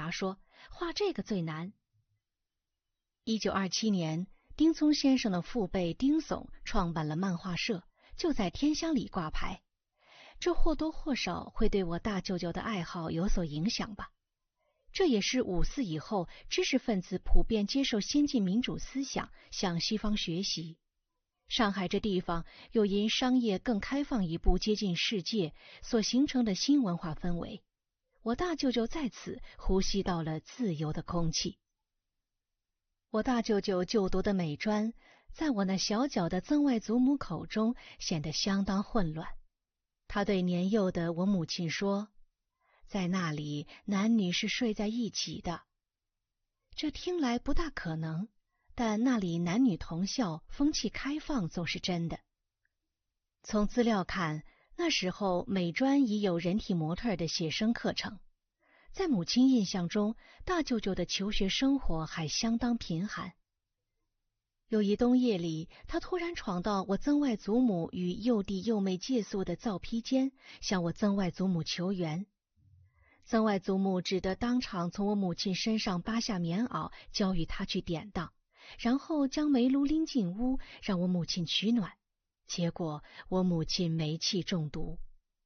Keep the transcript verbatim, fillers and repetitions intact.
答说，画这个最难。一九二七年，丁聪先生的父辈丁悚创办了漫画社，就在天香里挂牌。这或多或少会对我大舅舅的爱好有所影响吧。这也是五四以后知识分子普遍接受先进民主思想，向西方学习。上海这地方又因商业更开放一步接近世界所形成的新文化氛围，我大舅舅在此呼吸到了自由的空气。我大舅舅就读的美专，在我那小小的曾外祖母口中显得相当混乱。他对年幼的我母亲说，在那里男女是睡在一起的。这听来不大可能，但那里男女同校，风气开放总是真的。从资料看，那时候美专已有人体模特的写生课程。在母亲印象中，大舅舅的求学生活还相当贫寒。有一冬夜里，他突然闯到我曾外祖母与幼弟幼妹借宿的灶坯间，向我曾外祖母求援。曾外祖母只得当场从我母亲身上扒下棉袄，交与他去典当，然后将煤炉拎进屋，让我母亲取暖。结果我母亲煤气中毒。